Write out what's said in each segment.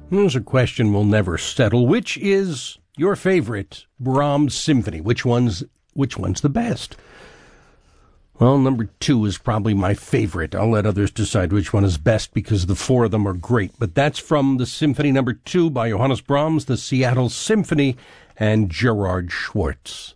Here's a question we'll never settle. Which is your favorite Brahms symphony? Which one's the best? Well, number 2 is probably my favorite. I'll let others decide which one is best because the 4 of them are great. But that's from the Symphony number 2 by Johannes Brahms, the Seattle Symphony, and Gerard Schwartz.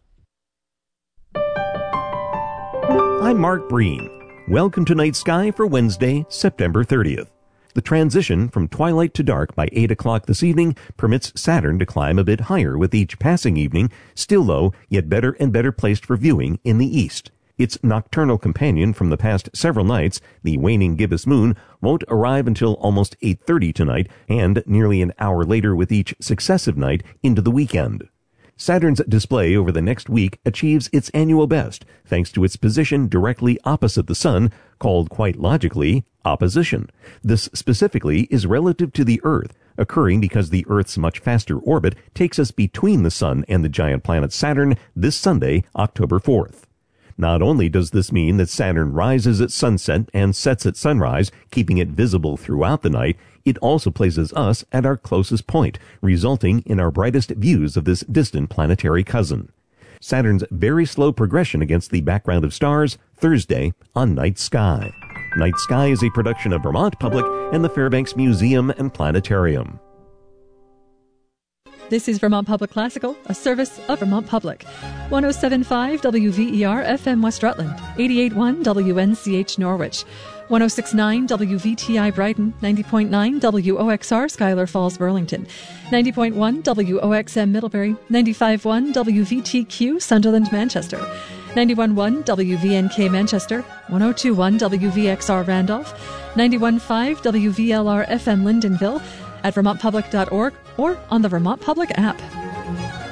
I'm Mark Breen. Welcome to Night Sky for Wednesday, September 30th. The transition from twilight to dark by 8 o'clock this evening permits Saturn to climb a bit higher with each passing evening, still low, yet better and better placed for viewing in the east. Its nocturnal companion from the past several nights, the waning gibbous moon, won't arrive until almost 8:30 tonight, and nearly an hour later with each successive night into the weekend. Saturn's display over the next week achieves its annual best, thanks to its position directly opposite the Sun, called quite logically, opposition. This specifically is relative to the Earth, occurring because the Earth's much faster orbit takes us between the Sun and the giant planet Saturn this Sunday, October 4th. Not only does this mean that Saturn rises at sunset and sets at sunrise, keeping it visible throughout the night, it also places us at our closest point, resulting in our brightest views of this distant planetary cousin. Saturn's very slow progression against the background of stars, Thursday on Night Sky. Night Sky is a production of Vermont Public and the Fairbanks Museum and Planetarium. This is Vermont Public Classical, a service of Vermont Public. 107.5 WVER FM West Rutland, 88.1 WNCH Norwich, 106.9 WVTI Brighton, 90.9 WOXR Schuyler Falls Burlington, 90.1 WOXM Middlebury, 95.1 WVTQ Sunderland Manchester, 91.1 WVNK Manchester, 102.1 WVXR Randolph, 91.5 WVLR FM Lyndonville, at vermontpublic.org or on the Vermont Public app.